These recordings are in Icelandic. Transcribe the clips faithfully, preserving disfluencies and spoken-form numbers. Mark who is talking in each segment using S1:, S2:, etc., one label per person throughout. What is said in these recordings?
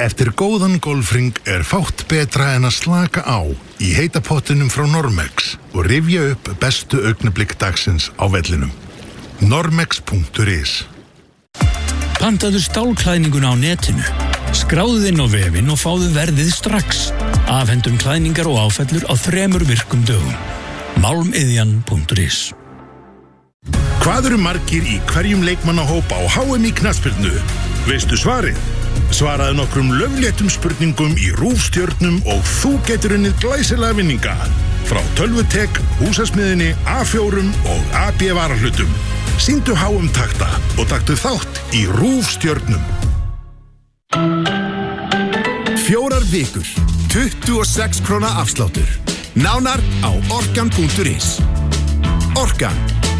S1: Eftir góðan golfring er fátt betra en að slaka á í heita pottinum frá Normex og rifja upp bestu augnablik dagsins á vellinum. normex punktur is.
S2: Pantaðu stálklæðninguna á netinu. Skráðu inn á vefinn og fáðu verðið strax. Afhendum klæðningar og áfellur á þremur virkum dögum. málmiðjan punktur is.
S1: Hvað eru margir í hverjum leikmannahópa á H M í knattspyrnu? Veistu svarið? Svaraðu nokkrum löfléttum spurningum í rúfstjörnum og þú getur unnið glæsilega vinninga. Frá Tölvutek, Húsasmiðinni, A fjórum og A B varahlutum. Sýndu H M takta og taktu þátt í rúfstjörnum.
S3: Fjórar vikur, tuttugu og sex króna afsláttur. Nánar á orkan punktur is. Orkan.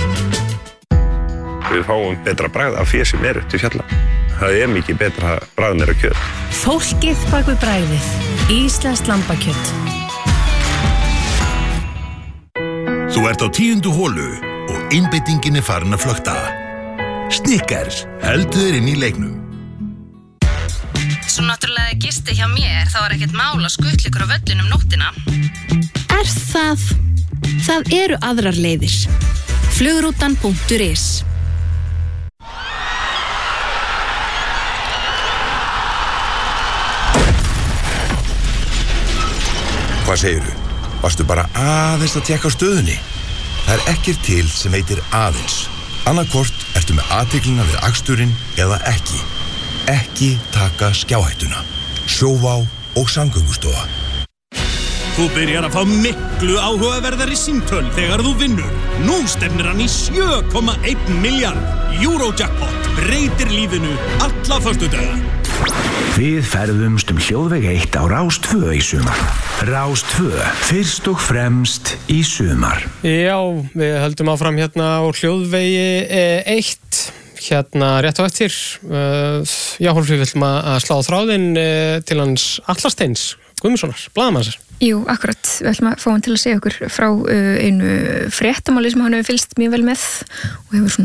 S4: Við fáum betra bragð af fé sem er upp til fjalla. Það er mikið betra bragð meira kjöt.
S5: Fólkið bak við bragðið. Íslenskt lambakjöt.
S1: Þú ert á tíundu holu og einbeitingin er farin að flökta. Snickers, heldur þér inn í leiknum.
S5: Svo náttúrulega gisti hjá mér, þá er ekkert mál að skutla ykkur á völlunum nóttina.
S6: Er það? Það eru aðrar leiðir. flugrútan punktur is.
S3: Hvað segirðu? Varstu bara aðeins að tékka á stöðunni? Það er ekkert til sem heitir aðeins. Annarkvort ertu með athyglina við aksturinn eða ekki. Ekki taka skjáhættuna. Sjóvá og Samgöngustofa.
S7: Þú byrjar að fá miklu áhugaverðari símtöl þegar þú vinnur. Nú stefnir hann í sjö komma einn milljarð. Eurojackpot breytir lífinu alla föstudaga.
S8: Við ferðumst um hljóðveg eitt á Rás tvö í sumar. Rás tvö, fyrst og fremst í sumar.
S9: Já, við höldum áfram hérna á hljóðvegi eitt, hérna rétt á eftir. Já, Hólfríður, við ætlum að slá þráðinn til hans Allasteins Guðmundssonar, blaðamanns.
S10: Jú, akkurat. Við ætlum að fá hann til að segja okkur frá einu fréttamáli sem hann hefur fylgst mjög vel með og hefur svona